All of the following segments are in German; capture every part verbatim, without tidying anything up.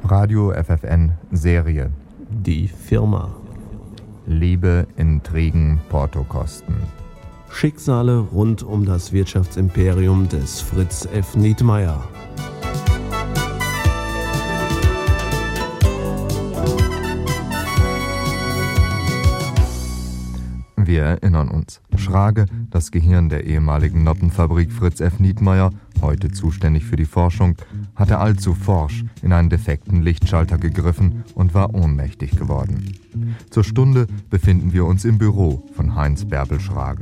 Radio F F N Serie. Die Firma. Liebe, Intrigen, Portokosten. Schicksale rund um das Wirtschaftsimperium des Fritz F. Nietmeyer. Wir erinnern uns. Schrage, das Gehirn der ehemaligen Noppenfabrik Fritz F. Nietmeyer, heute zuständig für die Forschung, hatte allzu forsch in einen defekten Lichtschalter gegriffen und war ohnmächtig geworden. Zur Stunde befinden wir uns im Büro von Heinz Bärbel Schrage.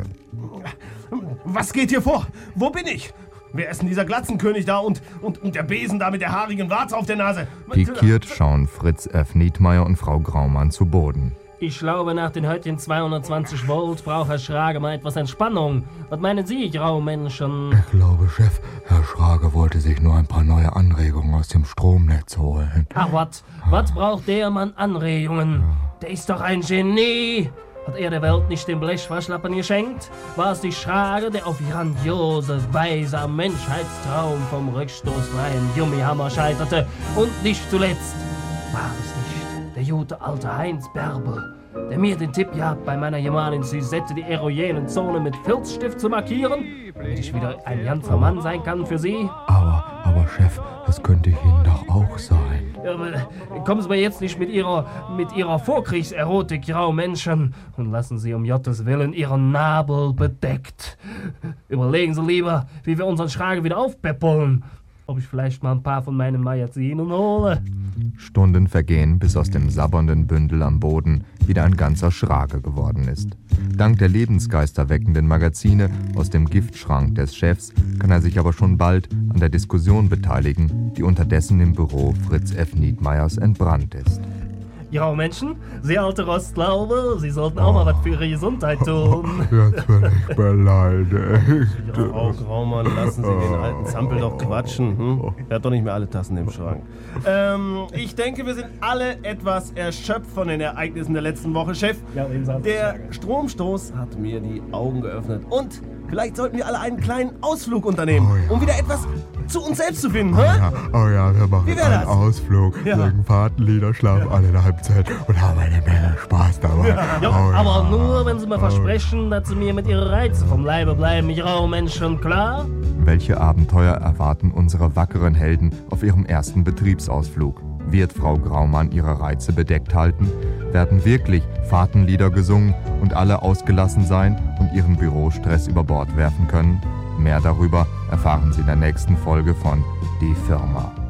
Was geht hier vor? Wo bin ich? Wer ist denn dieser Glatzenkönig da und, und, und der Besen da mit der haarigen Warze auf der Nase? Pikiert schauen Fritz F. Nietmeyer und Frau Graumann zu Boden. Ich glaube, nach den heutigen zweihundertzwanzig Volt braucht Herr Schrage mal etwas Entspannung. Was meinen Sie, Graumenschen? Ich glaube, Chef, Herr Schrage wollte sich nur ein paar neue Anregungen aus dem Stromnetz holen. Ach, was? Was braucht der Mann Anregungen? Der ist doch ein Genie. Hat er der Welt nicht den Blechwaschlappen geschenkt? War es die Schrage, der auf grandiose Weise am Menschheitstraum vom rückstoßfreien Gummihammer scheiterte? Und nicht zuletzt war es nicht der gute alte Heinz Bärbel, der mir den Tipp gab, bei meiner Gemahlin Suzette die erogenen Zonen mit Filzstift zu markieren, damit ich wieder ein ganzer Mann sein kann für sie? Aber, aber Chef, das könnte Ihnen doch auch sein. Ja, aber kommen Sie mir jetzt nicht mit Ihrer, mit Ihrer Vorkriegserotik, Graumenschen, und lassen Sie um Gottes Willen Ihren Nabel bedeckt. Überlegen Sie lieber, wie wir unseren Schrage wieder aufpäppeln. Ob ich vielleicht mal ein paar von meinen Magazinen hole. Stunden vergehen, bis aus dem sabbernden Bündel am Boden wieder ein ganzer Schrage geworden ist. Dank der lebensgeisterweckenden Magazine aus dem Giftschrank des Chefs kann er sich aber schon bald an der Diskussion beteiligen, die unterdessen im Büro Fritz F. Nietmeyers entbrannt ist. Graumenschen, Sie alte Rostlaube, Sie sollten auch mal was für Ihre Gesundheit tun. Jetzt bin ich beleidigt. Ja, Frau Graumann, lassen Sie den alten Zampel doch quatschen. Hm? Er hat doch nicht mehr alle Tassen im Schrank. Ähm, ich denke, wir sind alle etwas erschöpft von den Ereignissen der letzten Woche, Chef. Ja, der Stromstoß hat mir die Augen geöffnet. Und vielleicht sollten wir alle einen kleinen Ausflug unternehmen, Oh ja. um wieder etwas zu uns selbst zu finden. Hä? Ja, oh ja, wir machen Wie wär einen das? Ausflug, Ja. singen Fahrtenlieder, schlafen alle in der Halbzeit und haben eine Menge Spaß dabei. Ja, Oh ja. aber nur, wenn Sie mir versprechen, dass Sie mir mit Ihren Reizen vom Leibe bleiben, Graumenschen, klar? Welche Abenteuer erwarten unsere wackeren Helden auf ihrem ersten Betriebsausflug? Wird Frau Graumann ihre Reize bedeckt halten? Werden wirklich Fahrtenlieder gesungen und alle ausgelassen sein und ihren Bürostress über Bord werfen können? Mehr darüber erfahren Sie in der nächsten Folge von Die Firma.